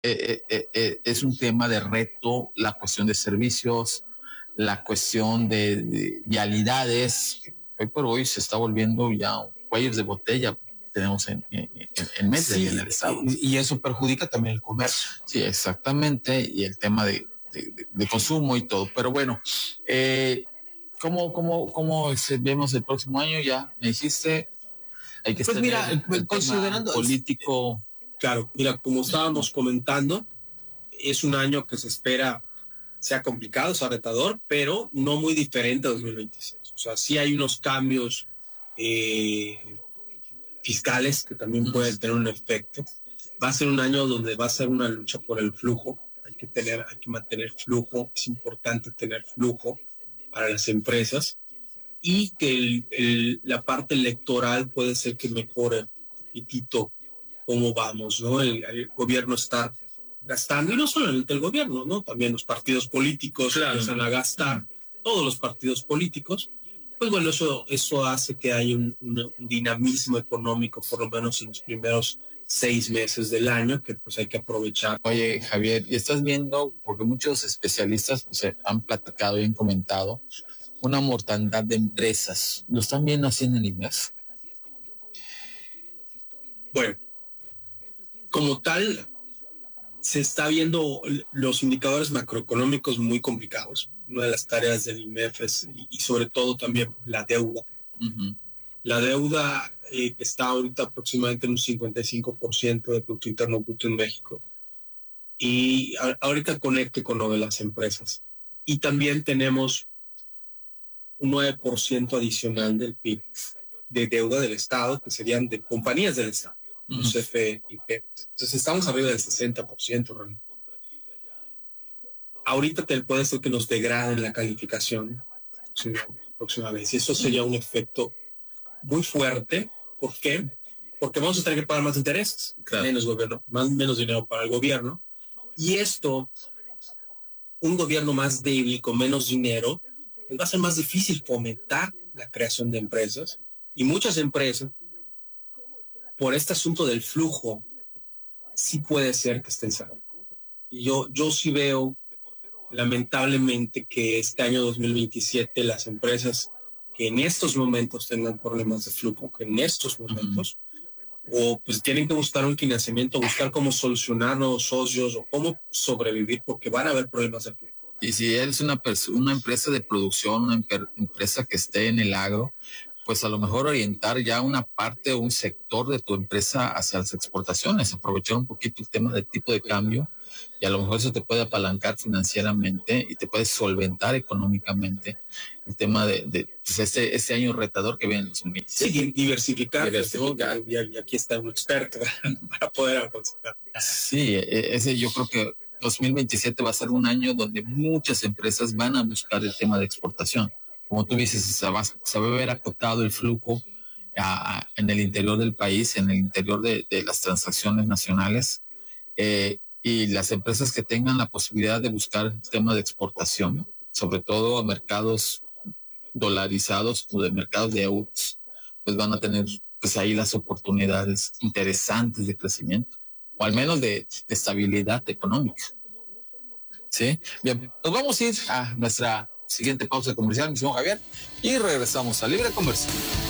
es un tema de reto, la cuestión de servicios, la cuestión de vialidades. Hoy por hoy se está volviendo ya cuellos de botella tenemos en Mérida y en el estado. Y eso perjudica también el comercio. Sí, exactamente, y el tema de consumo y todo. Pero bueno, ¿cómo vemos el próximo año? Ya me dijiste, hay que pues mira, el considerando político. Claro, mira, como estábamos comentando, es un año que se espera sea complicado, sea retador, pero no muy diferente a 2026. O sea, sí hay unos cambios fiscales que también pueden tener un efecto. Va a ser un año donde va a ser una lucha por el flujo. Hay que mantener flujo. Es importante tener flujo para las empresas y que la parte electoral puede ser que mejore un poquitito cómo vamos, ¿no? El gobierno está gastando, y no solamente el gobierno, ¿no? También los partidos políticos empiezan a gastar, todos los partidos políticos. Pues bueno, eso hace que haya un dinamismo económico, por lo menos en los primeros 6 meses del año, que pues hay que aprovechar. Oye, Javier, y estás viendo, porque muchos especialistas pues, han platicado y han comentado, una mortandad de empresas. ¿Lo están viendo así en el INEF? Bueno, como tal, se está viendo los indicadores macroeconómicos muy complicados. Una de las tareas del IMEF es, y sobre todo también la deuda. Uh-huh. La deuda que está ahorita aproximadamente en un 55% de Producto Interno Bruto en México. Y ahorita conecte con lo de las empresas. Y también tenemos un 9% adicional del PIB de deuda del Estado, que serían de compañías del Estado. CFE y Pemex. Entonces estamos arriba del 60% realmente. Ahorita puede ser que nos degraden la calificación próxima vez. Y eso sería un efecto muy fuerte. ¿Por qué? Porque vamos a tener que pagar más intereses, claro. menos dinero para el gobierno. Y esto, un gobierno más débil, con menos dinero, va a ser más difícil fomentar la creación de empresas. Y muchas empresas, por este asunto del flujo, sí puede ser que estén cerrando. Y yo sí veo, lamentablemente, que este año 2027 las empresas que en estos momentos tengan problemas de flujo, que en estos momentos, o pues tienen que buscar un financiamiento, buscar cómo solucionar nuevos socios o cómo sobrevivir, porque van a haber problemas de flujo. Y si eres una empresa de producción, una empresa que esté en el agro, pues a lo mejor orientar ya una parte o un sector de tu empresa hacia las exportaciones, aprovechar un poquito el tema del tipo de cambio y a lo mejor eso te puede apalancar financieramente y te puede solventar económicamente el tema de pues este año retador que viene en 2027. Sí, diversificar. ¿No? Y aquí está un experto para poder aconsejar. Sí, ese yo creo que 2027 va a ser un año donde muchas empresas van a buscar el tema de exportación. Como tú dices, se va a ver acotado el flujo en el interior del país, en el interior de las transacciones nacionales, y las empresas que tengan la posibilidad de buscar el tema de exportación, sobre todo a mercados dolarizados o de mercados de euros, pues van a tener pues ahí las oportunidades interesantes de crecimiento, o al menos de estabilidad económica. ¿Sí? Bien, nos vamos a ir a nuestra siguiente pausa comercial, mi señor Javier, y regresamos a Libre Comercio.